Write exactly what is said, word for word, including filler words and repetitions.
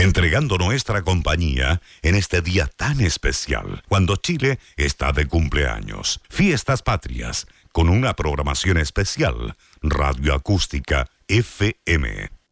entregando nuestra compañía en este día tan especial, cuando Chile está de cumpleaños. Fiestas Patrias, con una programación especial, Radio Acústica F M.